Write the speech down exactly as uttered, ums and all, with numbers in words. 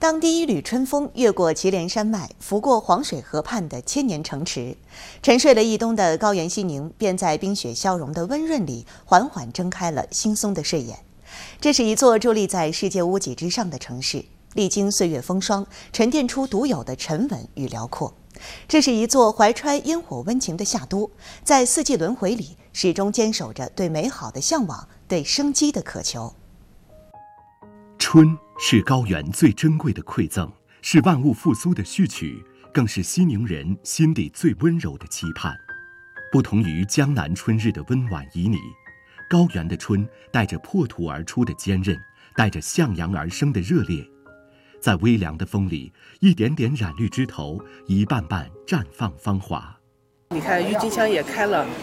当第一缕春风越过祁连山脉，拂过黄水河畔的千年城池，沉睡了一冬的高原西宁便在冰雪消融的温润里缓缓睁开了惺忪的睡眼。这是一座伫立在世界屋脊之上的城市，历经岁月风霜，沉淀出独有的沉稳与辽阔。这是一座怀揣烟火温情的夏都，在四季轮回里始终坚守着对美好的向往，对生机的渴求。 春是高原最珍贵的馈赠，是万物复苏的序曲，更是西宁人心底最温柔的期盼。不同于江南春日的温婉旖旎，高原的春带着破土而出的坚韧，带着向阳而生的热烈。在微凉的风里，一点点染绿枝头，一瓣瓣绽放芳华。 你看郁金香也开了，